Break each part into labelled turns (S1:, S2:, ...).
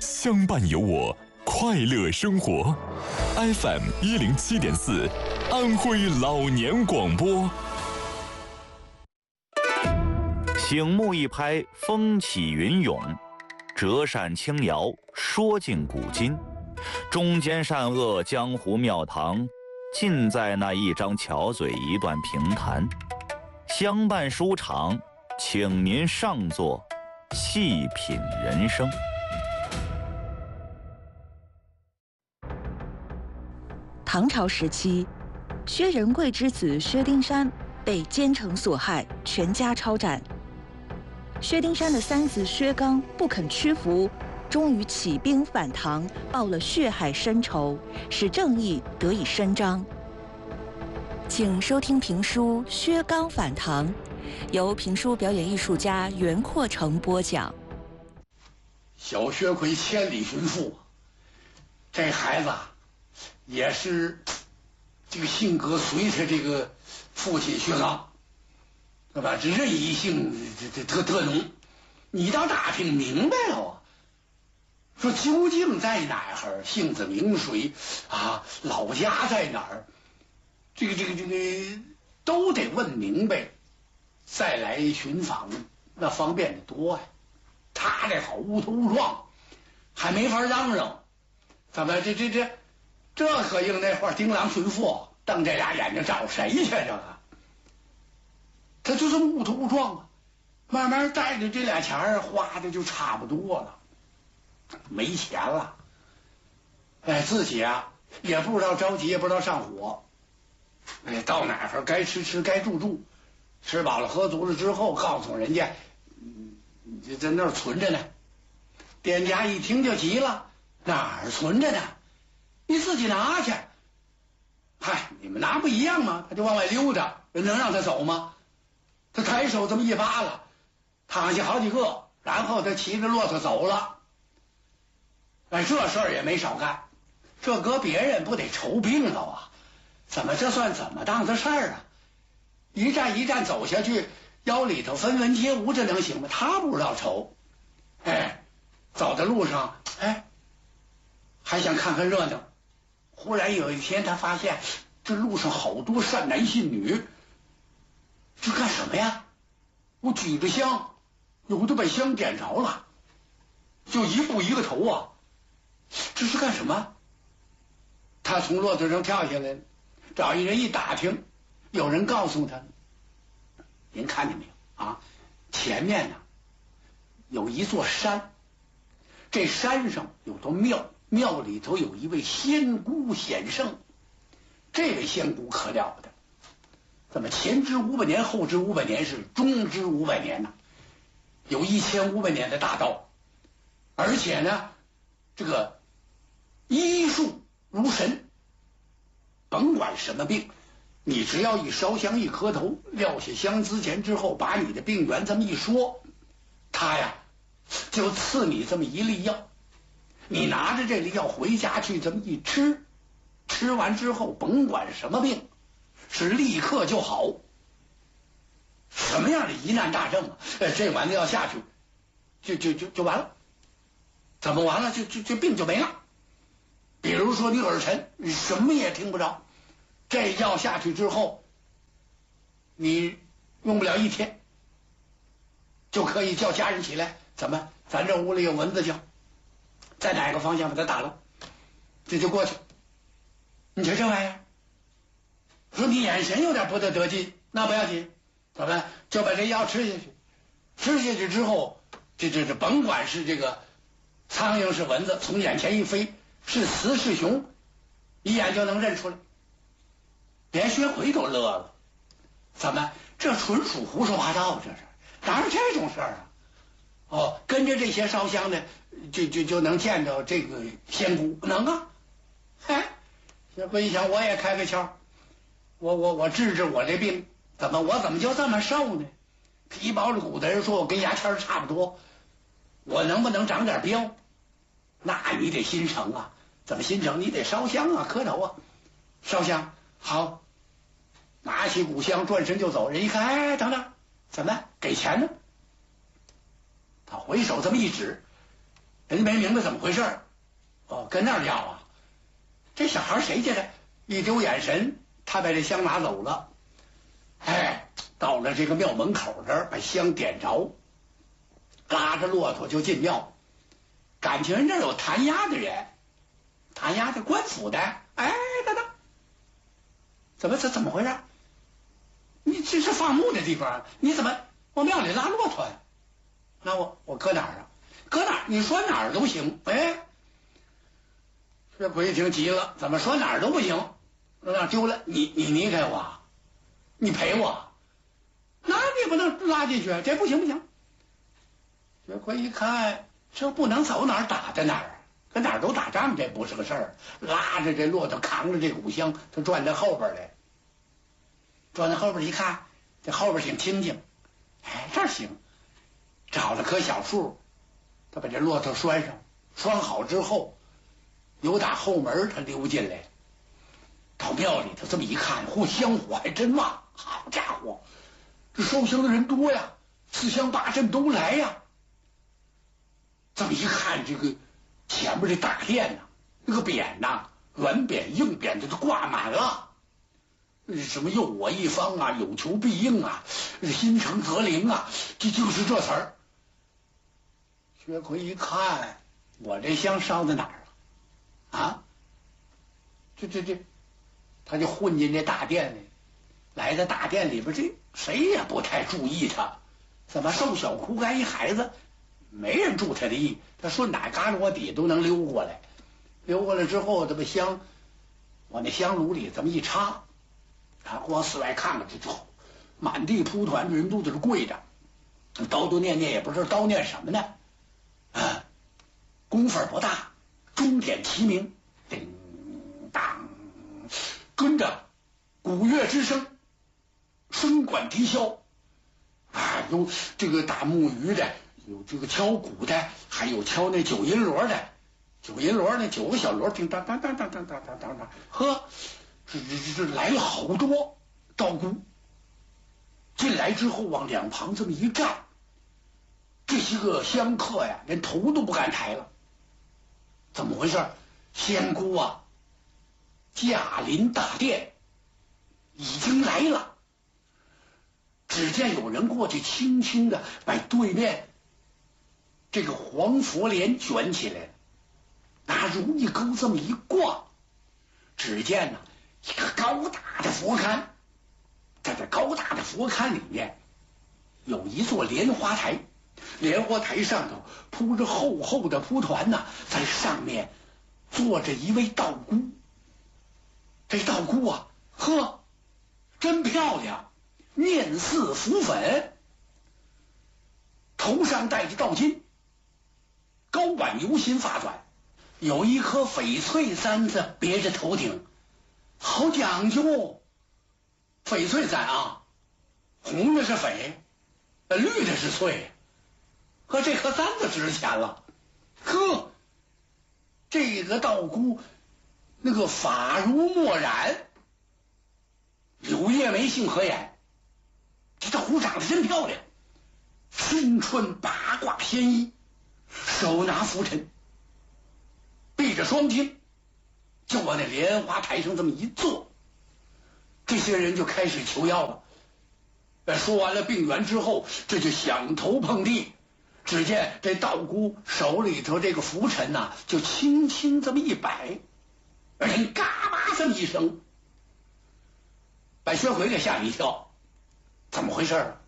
S1: 相伴有我，快乐生活。FM107.4，安徽老年广播。
S2: 醒目一拍，风起云涌；折扇轻摇，说尽古今。中间善恶，江湖庙堂，尽在那一张巧嘴，一段评弹。相伴书场，请您上座，细品人生。
S3: 唐朝时期，薛仁贵之子薛丁山被奸臣所害，全家抄斩。薛丁山的三子薛刚不肯屈服，终于起兵反唐，报了血海深仇，使正义得以伸张。请收听评书《薛刚反唐》，由评书表演艺术家袁阔成播讲。
S4: 小薛奎千里寻父，这孩子也是这个性格随着这个父亲薛刚，对吧？这任意性这特浓。你倒打听明白了啊，说究竟在哪儿，姓子名谁啊，老家在哪儿，这个都得问明白，再来寻访那方便的多呀。他这好乌头乌壮，还没法嚷嚷，怎么这可应那话丁郎寻父，瞪这俩眼睛找谁去？这个他就这么乌头乌壮啊，慢慢带着这俩钱儿花的就差不多了，没钱了，自己啊也不知道着急，也不知道上火，到哪儿该吃吃，该住住，吃饱了喝足了之后，告诉人家，你在那儿存着呢。店家一听就急了，哪儿存着呢？你自己拿去。嗨，你们拿不一样吗？他就往外溜达，人能让他走吗？他抬手这么一扒拉，躺下好几个，然后他骑着骆驼走了。这事儿也没少干，这搁别人不得愁病了啊？怎么这算怎么当的事儿啊？一站一站走下去，腰里头分文皆无，这能行吗？他不知道愁，走在路上，还想看看热闹。忽然有一天，他发现这路上好多善男信女，这干什么呀？我举着香，有的把香点着了，就一步一个头啊，这是干什么？他从骆驼上跳下来，找一人一打听，有人告诉他，您看见没有啊？前面呢有一座山，这山上有座庙，庙里头有一位仙姑显圣，这位仙姑可了不得，怎么前知500年，后知500年，是中知500年呢？有1500年的大道，而且呢，这个医术如神，甭管什么病，你只要一烧香一磕头，撂下香资钱之后，把你的病源这么一说，他呀就赐你这么一粒药，你拿着这粒药回家去这么一吃，吃完之后甭管什么病，是立刻就好。什么样的疑难大症啊？这丸子药下去就完了。怎么完了？这病就没了。比如说你耳沉，你什么也听不着，这药下去之后，你用不了1天就可以叫家人起来，怎么咱这屋里有蚊子叫，在哪个方向把它打了，这就过去。你瞧这玩意儿，说你眼神有点不得劲，那不要紧，怎么就把这药吃下去？吃下去之后，这甭管是这个苍蝇是蚊子，从眼前一飞，是雌是雄，一眼就能认出来。连薛奎都乐了，怎么这纯属胡说八道？这是哪有这种事儿啊？哦，跟着这些烧香的，就能见到这个仙姑，能啊？薛奎一想，我也开个窍，我治我这病，我怎么就这么瘦呢？皮包着骨的人说我跟牙签差不多，我能不能长点膘？那你得心诚啊！怎么心诚？你得烧香啊，磕头啊，烧香好，拿起古香转身就走。人一看，等等，怎么给钱呢？他回手这么一指， 人家没明白怎么回事哦，跟那儿要啊。这小孩谁家的？一丢眼神，他把这香拿走了。哎，到了这个庙门口这儿，把香点着，拉着骆驼就进庙。感情人这儿有弹压的人，弹压的官府的。哎，等等，怎么回事？你这是放牧的地方，你怎么往庙里拉骆驼呀？那我搁哪儿啊？搁哪儿？你说哪儿都行。哎，薛奎一听急了，怎么说哪儿都不行？那丢了，你离开我，你赔我，那你不能拉进去，这不行。薛奎一看，这不能走哪儿打在哪儿，搁哪儿都打仗，这不是个事儿。拉着这骆驼，扛着这谷香，他转到后边来。转到后边一看，这后边挺清静，哎，这儿行。找了棵小树，他把这骆驼拴上，拴好之后，由打后门他溜进来，到庙里头这么一看，嚯，香火还真旺，好家伙，这烧香的人多呀，4乡8镇都来呀。这么一看，这个前面这大殿呐，那个匾呐，软匾硬匾的都挂满了。什么佑我一方啊，有求必应啊，心诚则灵啊，这就是这词儿。薛奎一看，我这香烧在哪儿了？啊，这，他就混进这大殿里，来到大殿里边，这谁也不太注意他，怎么瘦小枯干一孩子，没人注他的意，他顺哪旮旯底都能溜过来，溜过来之后，这么香往那香炉里这么一插。往寺外看看，这就满地铺团，人都在这跪着，叨叨念念也不知道叨念什么呢。功夫不大，钟点齐鸣，叮当，跟着鼓乐之声，声管笛箫，有这个打木鱼的，有这个敲鼓的，还有敲那9银锣的。9银锣那9个小锣，叮当当当当当当当当，呵。这来了好多道姑，进来之后往两旁这么一站，这些个香客呀，连头都不敢抬了。怎么回事？仙姑啊，驾临大殿，已经来了。只见有人过去，轻轻的把对面这个黄佛帘卷起来，拿如意钩这么一挂，只见呢。一个高大的佛龛，在这高大的佛龛里面有一座莲花台，莲花台上头铺着厚厚的蒲团呐，在上面坐着一位道姑。这道姑啊，呵，真漂亮，面似浮粉，头上戴着道巾，高挽油心发短，有一颗翡翠簪子别着头顶。好讲究，翡翠簪啊，红的是翡，绿的是翠，可这颗簪子值钱了。呵，这个道姑那个发如墨染，柳叶眉，杏核眼，这道姑长得真漂亮，身穿八卦仙衣，手拿拂尘，闭着双睛。就往那莲花台上这么一坐，这些人就开始求药了。说完了病缘之后，这就响头碰地。只见这道姑手里头这个拂尘呐，就轻轻这么一摆，人嘎巴这么一声，把薛奎给吓了一跳。怎么回事啊？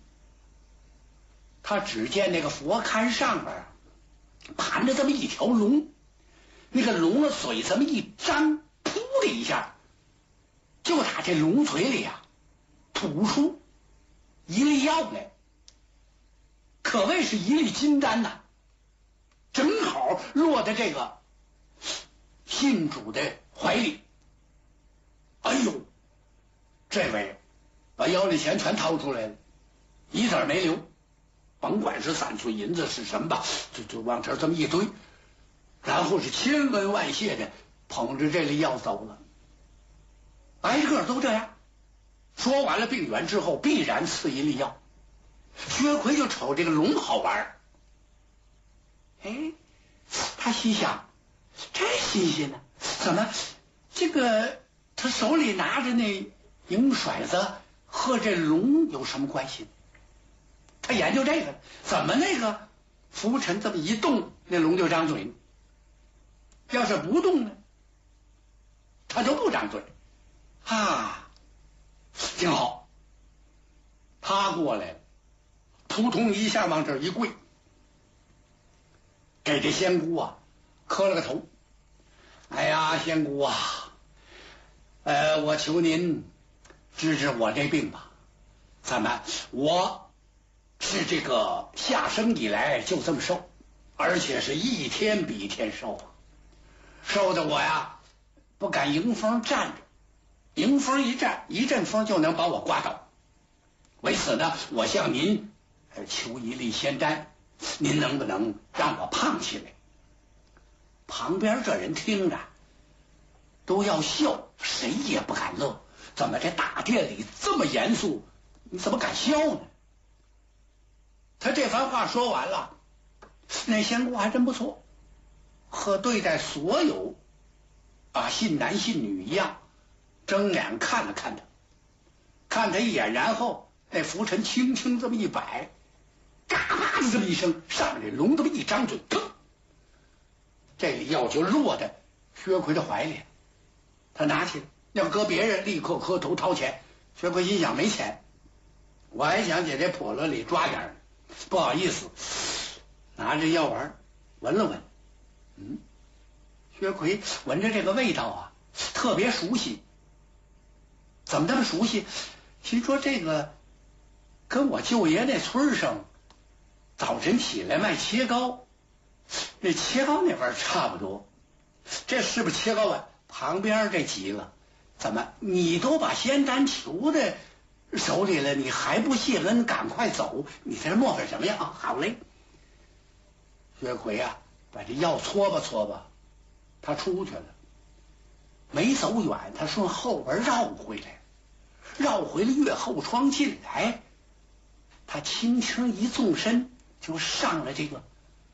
S4: 他只见那个佛龛上边盘着这么一条龙。那个龙的嘴这么一张，噗的一下，就打这龙嘴里啊吐出一粒药来，可谓是一粒金丹呐，正好落在这个信主的怀里。哎呦，这位把腰里钱全掏出来了，一子没留，甭管是3寸银子是什么吧，就往这儿这么一堆。然后是千恩万谢的捧着这粒药走了，挨个都这样。说完了病缘之后，必然赐一粒药。薛奎就瞅这个龙好玩，哎， 他心想，这新鲜呢，怎么这个他手里拿着那银骰子和这龙有什么关系？他研究这个，怎么那个浮尘这么一动，那龙就张嘴？要是不动呢，他就不张嘴。啊，挺好。他过来了，扑通一下往这儿一跪，给这仙姑啊磕了个头。哎呀，仙姑啊，我求您治治我这病吧。怎么，我是这个下生以来就这么瘦，而且是一天比一天瘦啊，瘦的我呀不敢迎风站着，迎风一站，一阵风就能把我刮倒。为此呢，我向您求一粒仙丹，您能不能让我胖起来？旁边这人听着都要笑，谁也不敢乐。怎么这大殿里这么严肃，你怎么敢笑呢？他这番话说完了，那仙姑还真不错，和对待所有信男信女一样，睁眼看了看他，看他一眼，然后那浮尘轻轻这么一摆，嘎巴的这么一声，上面这龙这么一张嘴，腾，这个药就落在薛奎的怀里。他拿起来，要搁别人立刻磕头掏钱。薛奎心想，没钱，我还想在这笸箩里抓点儿，不好意思，拿着药丸闻了闻。薛奎闻着这个味道啊，特别熟悉。怎么这么熟悉？心说这个跟我舅爷那村上早晨起来卖切糕，那切糕那味儿差不多。这是不是切糕啊？旁边这急了，怎么你都把仙丹求在手里了，你还不谢恩，赶快走！你在这磨叽什么呀？好嘞。薛奎啊，把这药搓吧搓吧，他出去了。没走远，他顺后边绕回来，绕回了月后窗进来。他轻轻一纵身，就上了这个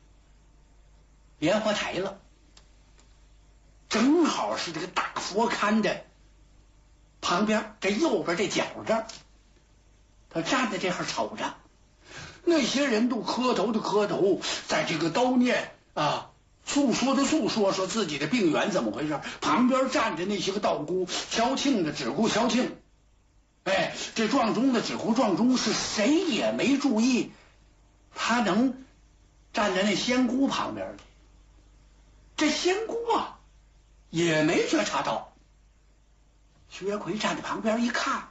S4: 莲花台了。正好是这个大佛龛的旁边，这右边这角这儿，他站在这儿瞅着。那些人都磕头的磕头，在这个叨念诉说的诉说，说自己的病源怎么回事。旁边站着那些个道姑，敲磬的只顾敲磬，这撞钟的只顾撞钟，是谁也没注意他能站在那仙姑旁边去。这仙姑啊也没觉察到。薛奎站在旁边一看，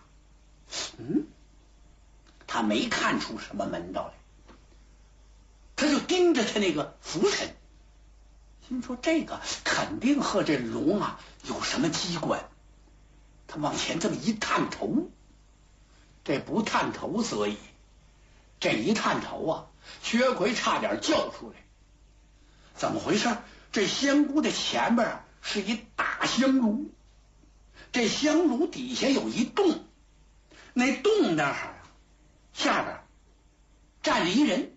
S4: 他没看出什么门道来，他就盯着他那个浮尘，心说这个肯定和这龙有什么机关。他往前这么一探头，这不探头则已，这一探头薛奎差点叫出来。怎么回事？这仙姑的前边是一大香炉，这香炉底下有一洞，那洞那儿下边站着一人，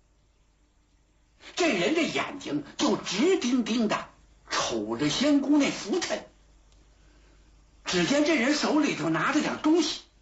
S4: 这人的眼睛就直盯盯的瞅着仙姑那浮尘。只见这人手里头拿着点东西，